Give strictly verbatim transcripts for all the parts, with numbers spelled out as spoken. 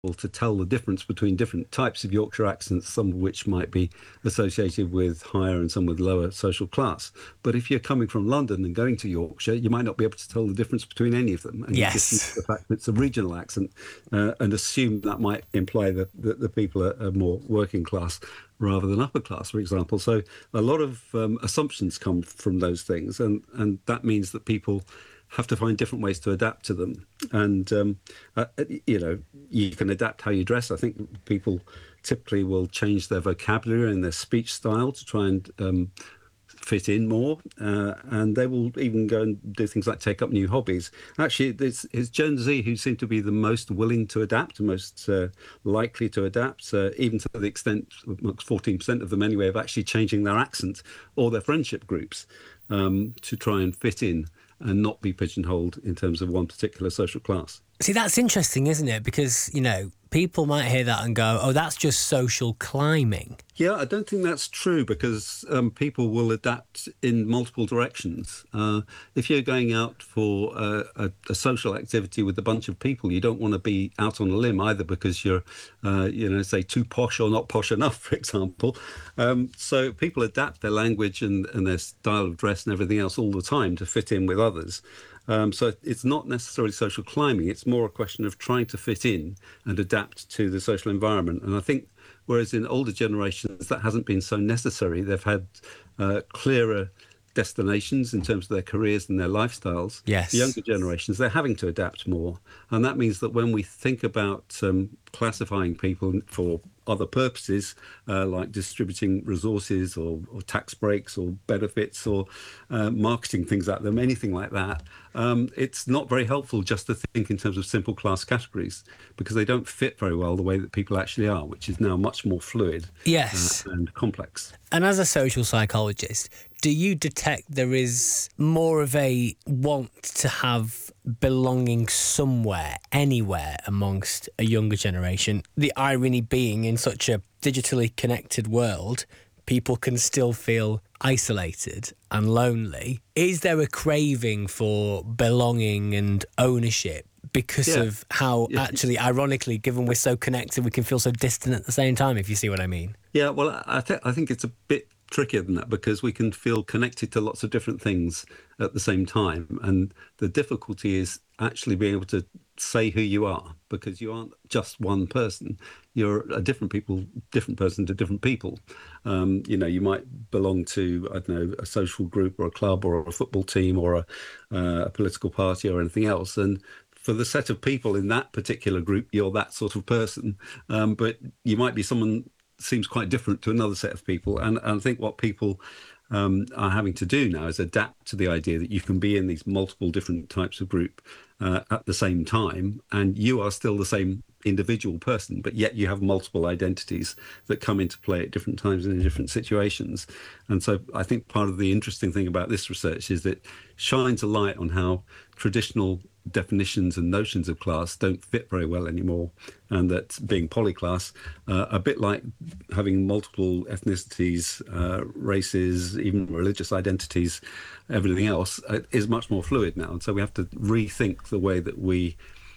to tell the difference between different types of Yorkshire accents, some of which might be associated with higher and some with lower social class. But if you're coming from London and going to Yorkshire, you might not be able to tell the difference between any of them. And Yes. you just use the fact that it's a regional accent uh, and assume that might imply that, that the people are, are more working class rather than upper class, for example. So a lot of um, assumptions come from those things, and, and that means that people have to find different ways to adapt to them. And, um, uh, you know, you can adapt how you dress. I think people typically will change their vocabulary and their speech style to try and um, fit in more. Uh, and they will even go and do things like take up new hobbies. Actually, it's, it's Gen Z who seem to be the most willing to adapt, most uh, likely to adapt, uh, even to the extent, fourteen percent of them anyway, of actually changing their accent or their friendship groups um, to try and fit in and not be pigeonholed in terms of one particular social class. See, that's interesting, isn't it? Because, you know, people might hear that and go, oh, that's just social climbing. Yeah, I don't think that's true, because um, people will adapt in multiple directions. Uh, if you're going out for uh, a, a social activity with a bunch of people, you don't want to be out on a limb either because you're, uh, you know, say too posh or not posh enough, for example. Um, so people adapt their language and, and their style of dress and everything else all the time to fit in with others. Um, so it's not necessarily social climbing. It's more a question of trying to fit in and adapt to the social environment. And I think whereas in older generations that hasn't been so necessary, they've had uh, clearer destinations in terms of their careers and their lifestyles. Yes. The younger generations, they're having to adapt more. And that means that when we think about um, classifying people for other purposes, uh, like distributing resources or, or tax breaks or benefits or uh, marketing things at them, anything like that, um, it's not very helpful just to think in terms of simple class categories, because they don't fit very well the way that people actually are, which is now much more fluid. Yes. uh, and complex. And as a social psychologist, do you detect there is more of a want to have belonging somewhere, anywhere amongst a younger generation? The irony being, in such a digitally connected world, people can still feel isolated and lonely. Is there a craving for belonging and ownership because Yeah. of how, Yeah. actually, ironically, given we're so connected, we can feel so distant at the same time, if you see what I mean? Yeah, well, I, th- I think it's a bit trickier than that, because we can feel connected to lots of different things at the same time. And the difficulty is actually being able to say who you are, because you aren't just one person. You're a different people, different person to different people. Um, you know, you might belong to, I don't know, a social group or a club or a football team or a, uh, a political party or anything else. And for the set of people in that particular group, you're that sort of person. Um, but you might be someone seems quite different to another set of people. And, and I think what people um, are having to do now is adapt to the idea that you can be in these multiple different types of group uh, at the same time, and you are still the same individual person, but yet you have multiple identities that come into play at different times and in different situations. And so I think part of the interesting thing about this research is that it shines a light on how traditional definitions and notions of class don't fit very well anymore, and that being polyclass, uh, a bit like having multiple ethnicities, uh, races, even religious identities, everything else, uh, is much more fluid now. And so we have to rethink the way that we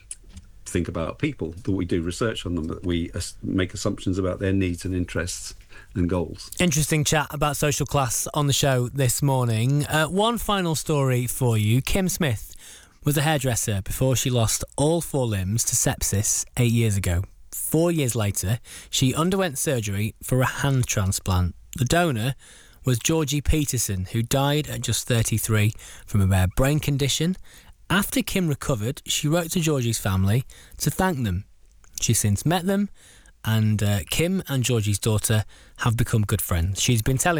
think about people, that we do research on them, that we as- make assumptions about their needs and interests and goals. Interesting chat about social class on the show this morning. Uh, one final story for you. Kim Smith was a hairdresser before she lost all four limbs to sepsis eight years ago. Four years later, she underwent surgery for a hand transplant. The donor was Georgie Peterson, who died at just thirty-three from a rare brain condition. After Kim recovered, she wrote to Georgie's family to thank them. She's since met them, and uh, Kim and Georgie's daughter have become good friends. She's been telling